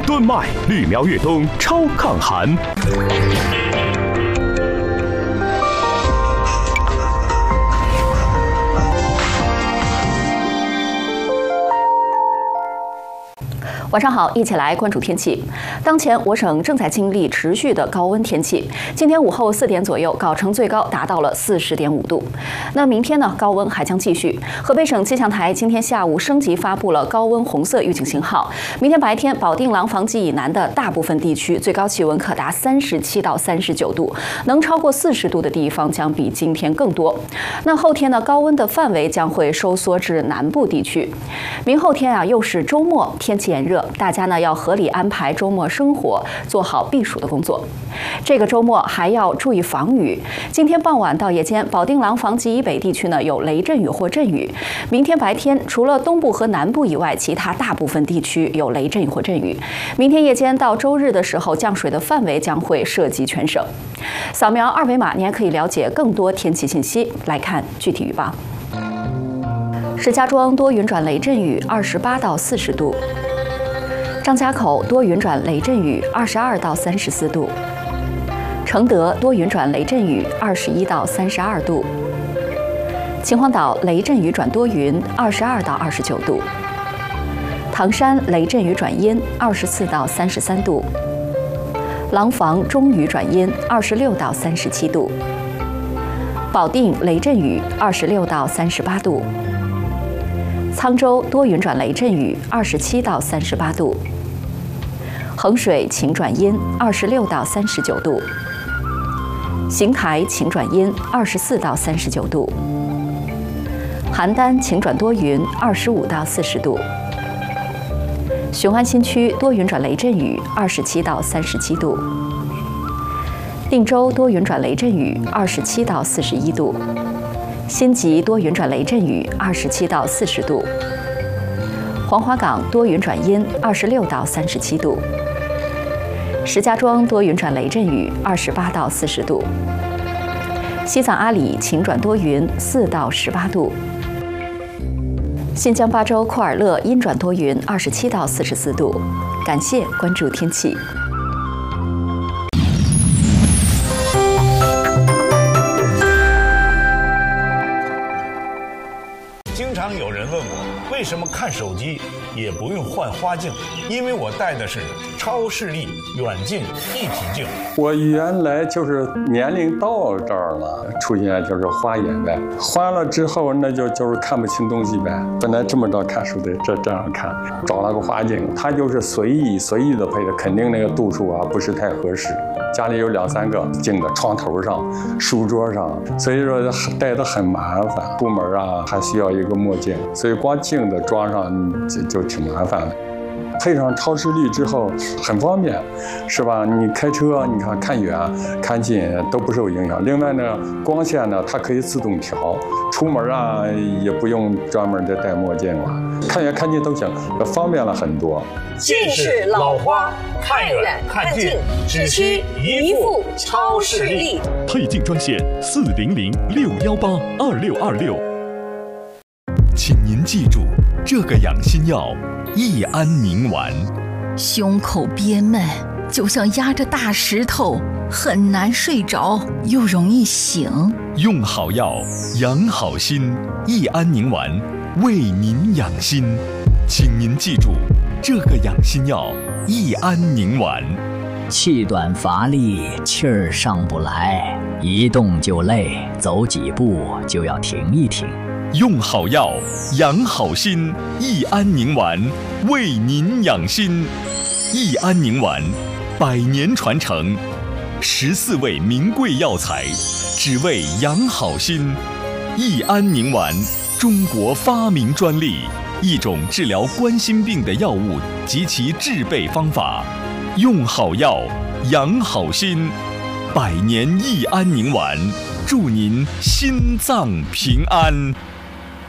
敦麦绿苗越冬超抗寒。 晚上好，一起来关注天气。当前我省正在经历持续的高温天气。今天午后4点左右，藁城最高达到了40.5度。那明天呢，高温还将继续。河北省气象台今天下午升级发布了高温红色预警信号。明天白天，保定廊坊及以南的大部分地区最高气温可达37到39度，能超过40度的地方将比今天更多。那后天呢，高温的范围将会收缩至南部地区。明后天啊，又是周末，天气炎热。大家呢要合理安排周末生活，做好避暑的工作。这个周末还要注意防雨。今天傍晚到夜间，保定廊坊及以北地区呢有雷阵雨或阵雨。明天白天，除了东部和南部以外，其他大部分地区有雷阵雨或阵雨。明天夜间到周日的时候，降水的范围将会涉及全省。扫描二维码，您还可以了解更多天气信息。来看具体预报。石家庄多云转雷阵雨，28到40度。张家口多云转雷阵雨，22到34度；承德多云转雷阵雨，21到32度；秦皇岛雷阵雨转多云，22到29度；唐山雷阵雨转阴，24到33度；廊坊中雨转阴，26到37度；保定雷阵雨，26到38度；沧州多云转雷阵雨，27到38度；衡水晴转阴，26到39度；邢台晴转阴，24到39度；邯郸晴转多云，25到40度；雄安新区多云转雷阵雨，27到37度；定州多云转雷阵雨，27到41度；新集多云转雷阵雨，27到40度；黄花岗多云转阴，26到37度；石家庄多云转雷阵雨，28到40度；西藏阿里晴转多云，4到18度；新疆巴州库尔勒阴转多云，27到44度。感谢关注天气。 经常有人问我，为什么看手机也不用换花镜？因为我戴的是超视力远近一体镜。 我原来就是年龄到这儿了，出现就是花眼呗，花了之后那就是看不清东西呗。本来这么着看书的，这样看，找了个花镜，它就是随意的配的，肯定那个度数啊不是太合适。家里有2、3个镜子，床头上、书桌上，所以说戴得很麻烦。出门啊还需要一个墨镜，所以光镜子装上就挺麻烦的。配上超视力之后很方便，是吧？你开车，你看远、看近都不受影响。另外呢，光线呢它可以自动调，出门啊也不用专门的戴墨镜了，看远看近都行，方便了很多。 近视老花，看远看近只需一副超视力。 配镜专线400-618-2626。请您记住，这个养心药益安宁丸。 胸口憋闷，就像压着大石头，很难睡着，又容易醒。 用好药，养好心，益安宁丸为您养心。请您记住，这个养心药益安宁丸。 气短乏力，气儿上不来，一动就累，走几步就要停一停。 用好药，养好心，益安宁丸为您养心。益安宁丸100年传承，14味名贵药材，只为养好心。益安宁丸，中国发明专利，一种治疗冠心病的药物及其制备方法。用好药，养好心，100年益安宁丸，祝您心脏平安。